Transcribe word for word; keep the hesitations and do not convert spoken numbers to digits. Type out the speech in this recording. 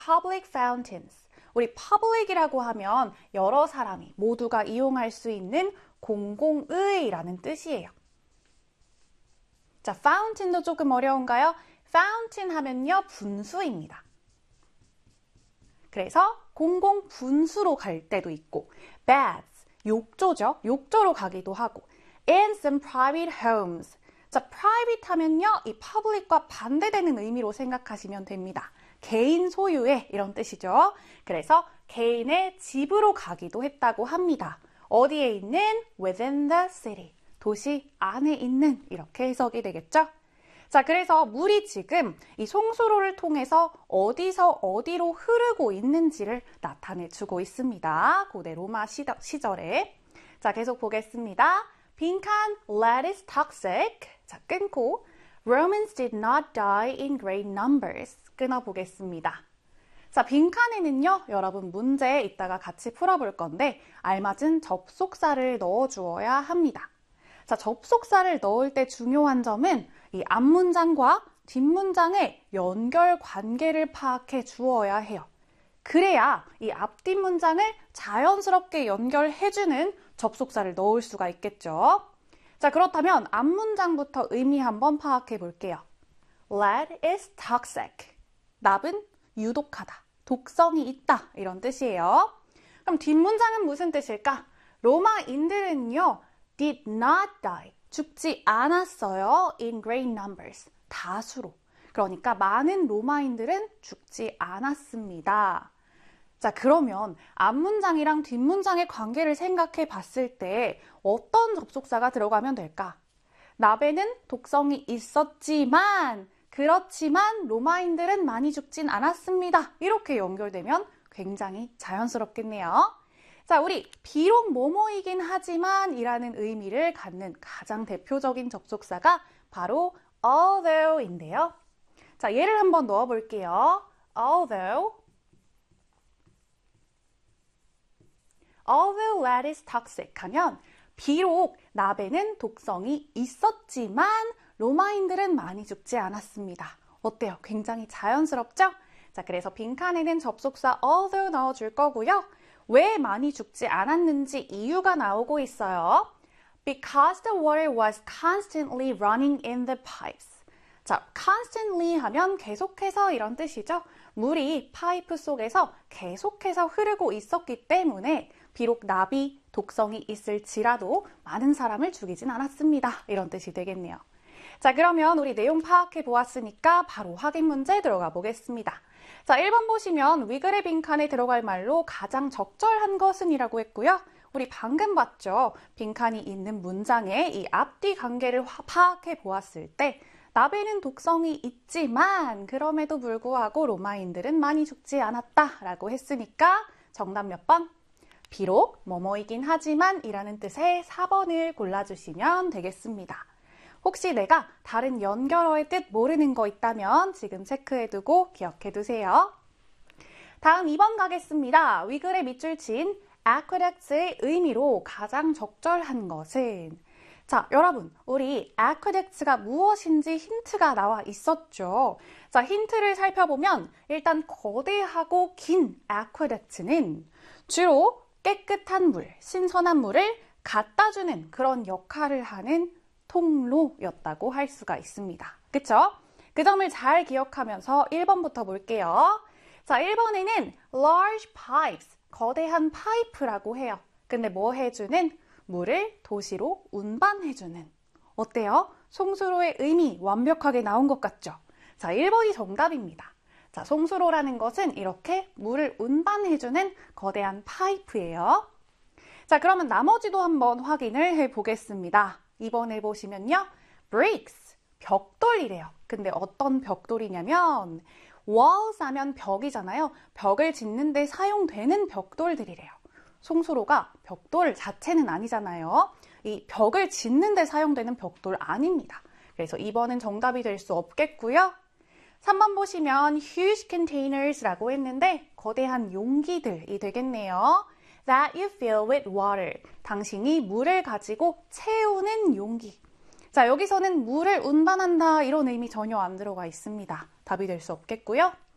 public fountains. 우리 public이라고 하면 여러 사람이 모두가 이용할 수 있는 공공의라는 뜻이에요. 자, fountain도 조금 어려운가요? fountain 하면요, 분수입니다. 그래서 공공 분수로 갈 때도 있고, baths, 욕조죠. 욕조로 가기도 하고, and some private homes. 자, private 하면요, 이 public과 반대되는 의미로 생각하시면 됩니다. 개인 소유의 이런 뜻이죠. 그래서 개인의 집으로 가기도 했다고 합니다. 어디에 있는? within the city. 도시 안에 있는, 이렇게 해석이 되겠죠. 자, 그래서 물이 지금 이 송수로를 통해서 어디서 어디로 흐르고 있는지를 나타내주고 있습니다. 고대 로마 시절에. 자, 계속 보겠습니다. 빈칸, lead is toxic. 자, 끊고 Romans did not die in great numbers. 끊어보겠습니다. 자, 빈칸에는요, 여러분 문제 이따가 같이 풀어볼 건데 알맞은 접속사를 넣어주어야 합니다. 자, 접속사를 넣을 때 중요한 점은 이 앞문장과 뒷문장의 연결 관계를 파악해 주어야 해요. 그래야 이 앞뒷 문장을 자연스럽게 연결해주는 접속사를 넣을 수가 있겠죠. 자, 그렇다면 앞문장부터 의미 한번 파악해 볼게요. Lead is toxic. 납은 유독하다, 독성이 있다, 이런 뜻이에요. 그럼 뒷문장은 무슨 뜻일까? 로마인들은요, did not die. 죽지 않았어요. in great numbers. 다수로. 그러니까 많은 로마인들은 죽지 않았습니다. 자, 그러면 앞문장이랑 뒷문장의 관계를 생각해 봤을 때 어떤 접속사가 들어가면 될까? 납에는 독성이 있었지만, 그렇지만 로마인들은 많이 죽진 않았습니다. 이렇게 연결되면 굉장히 자연스럽겠네요. 자, 우리 비록 뭐뭐이긴 하지만 이라는 의미를 갖는 가장 대표적인 접속사가 바로 although인데요. 자, 예를 한번 넣어볼게요. although although lead is toxic 하면 비록 납에는 독성이 있었지만 로마인들은 많이 죽지 않았습니다. 어때요? 굉장히 자연스럽죠? 자, 그래서 빈칸에는 접속사 although 넣어줄 거고요. 왜 많이 죽지 않았는지 이유가 나오고 있어요. Because the water was constantly running in the pipes. 자, constantly 하면 계속해서 이런 뜻이죠. 물이 파이프 속에서 계속해서 흐르고 있었기 때문에 비록 납이 독성이 있을지라도 많은 사람을 죽이진 않았습니다. 이런 뜻이 되겠네요. 자, 그러면 우리 내용 파악해 보았으니까 바로 확인 문제 들어가 보겠습니다. 자, 일 번 보시면 위글의 빈칸에 들어갈 말로 가장 적절한 것은 이라고 했고요. 우리 방금 봤죠? 빈칸이 있는 문장의 이 앞뒤 관계를 파악해 보았을 때 납에는 독성이 있지만 그럼에도 불구하고 로마인들은 많이 죽지 않았다라고 했으니까 정답 몇 번? 비록 뭐뭐이긴 하지만 이라는 뜻의 사 번을 골라주시면 되겠습니다. 혹시 내가 다른 연결어의 뜻 모르는 거 있다면 지금 체크해두고 기억해두세요. 다음 이 번 가겠습니다. 위글의 밑줄 친 aqueduct의 의미로 가장 적절한 것은, 자, 여러분, 우리 aqueduct가 무엇인지 힌트가 나와 있었죠. 자, 힌트를 살펴보면 일단 거대하고 긴 aqueduct는 주로 깨끗한 물, 신선한 물을 갖다주는 그런 역할을 하는 통로였다고 할 수가 있습니다. 그쵸? 그 점을 잘 기억하면서 일 번부터 볼게요. 자, 일 번에는 large pipes, 거대한 파이프라고 해요. 근데 뭐 해주는? 물을 도시로 운반해주는. 어때요? 송수로의 의미 완벽하게 나온 것 같죠? 자, 일 번이 정답입니다. 자, 송수로라는 것은 이렇게 물을 운반해주는 거대한 파이프예요. 자, 그러면 나머지도 한번 확인을 해보겠습니다. 이 번을 보시면요. bricks, 벽돌이래요. 근데 어떤 벽돌이냐면 walls 하면 벽이잖아요. 벽을 짓는 데 사용되는 벽돌들이래요. 송수로가 벽돌 자체는 아니잖아요. 이 벽을 짓는 데 사용되는 벽돌 아닙니다. 그래서 이 번은 정답이 될 수 없겠고요. 삼 번 보시면 huge containers라고 했는데 거대한 용기들이 되겠네요. That you fill with water. 당신이 물을 가지고 채우는 용기. 자, 여기서는 물을 운반한다 이런 의미 전혀 안 들어가 있습니다. 답이 될 수 없겠고요.